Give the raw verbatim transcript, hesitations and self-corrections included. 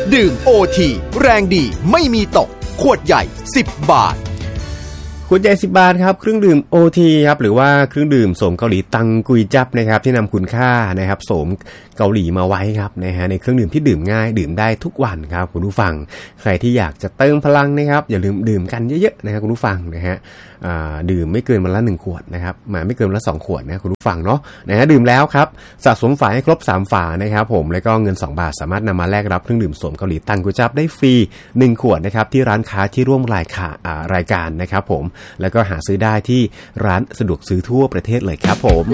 ดื่ม โอ ที แรงดีไม่มีตกขวดใหญ่สิบบาทขวดใหญ่สิบบาทครับเครื่องดื่ม โอ ที ครับหรือว่าเครื่องดื่มโสมเกาหลีตังกุยจับนะครับที่นำคุณค่านะครับโสมเกาหลีมาไว้ครับนะฮะในเครื่องดื่มที่ดื่มง่ายดื่มได้ทุกวันครับคุณผู้ฟังใครที่อยากจะเติมพลังนะครับอย่าลืมดื่มกันเยอะๆนะครับคุณผู้ฟังนะฮะดื่มไม่เกินวันละหนึ่งขวดนะครับมาไม่เกินวันละสองขวดนะคุณผู้ฟังเนาะนะฮะดื่มแล้วครับสะสมฝาให้ครบสามฝานะครับผมแล้วก็เงินสองบาทสามารถนำมาแลกรับเครื่องดื่มโสมเกาหลีตังกุยจับได้ฟรีหนึ่งขวดนะครับที่ร้านค้าที่ร่วมรายการรายการนะครับผมแล้วก็หาซื้อได้ที่ร้านสะดวกซื้อทั่วประเทศเลยครับผม